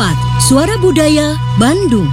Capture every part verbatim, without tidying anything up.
Perempat, Suara Budaya Bandung.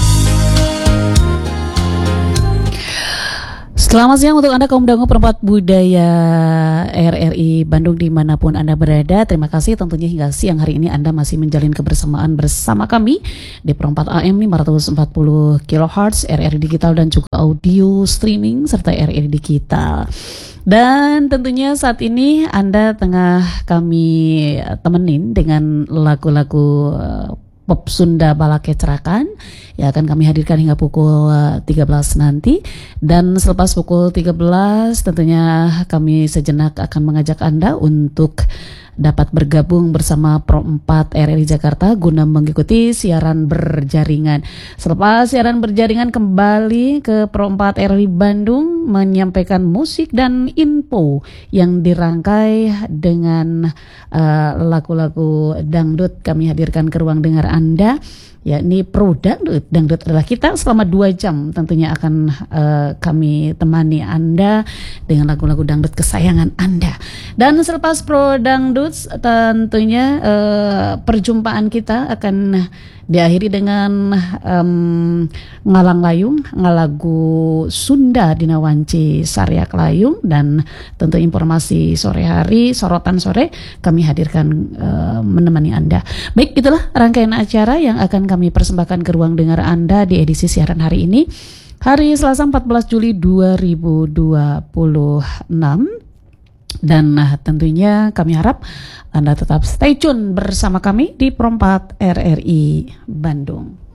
Selamat siang untuk Anda kaum dangu Perempat Budaya R R I Bandung dimanapun Anda berada. Terima kasih tentunya hingga siang hari ini Anda masih menjalin kebersamaan bersama kami di Perempat A M lima ratus empat puluh kilohertz, R R I Digital dan juga audio streaming serta R R I Digital. Dan tentunya saat ini Anda tengah kami temenin dengan lagu-lagu pop Sunda Balake Cerakan yang akan kami hadirkan hingga pukul tiga belas nanti. Dan selepas pukul tiga belas tentunya kami sejenak akan mengajak Anda untuk dapat bergabung bersama Pro empat R R I Jakarta guna mengikuti siaran berjaringan. Selepas siaran berjaringan kembali ke Pro empat R R I Bandung menyampaikan musik dan info yang dirangkai dengan uh, lagu-lagu dangdut kami hadirkan ke ruang dengar Anda, yakni Pro Dangdut. Dangdut adalah kita selama dua jam tentunya akan uh, kami temani Anda dengan lagu-lagu dangdut kesayangan Anda. Dan selepas Pro Dangdut tentunya uh, perjumpaan kita akan diakhiri dengan um, Ngalang Layung, ngalagu Sunda Dina Wanci Saryak Layung, dan tentu informasi sore hari, sorotan sore kami hadirkan uh, menemani Anda. Baik, itulah rangkaian acara yang akan kami persembahkan ke ruang dengar Anda di edisi siaran hari ini, hari Selasa empat belas Juli dua ribu dua puluh enam. Dan nah, tentunya kami harap Anda tetap stay tune bersama kami di Pro empat R R I Bandung.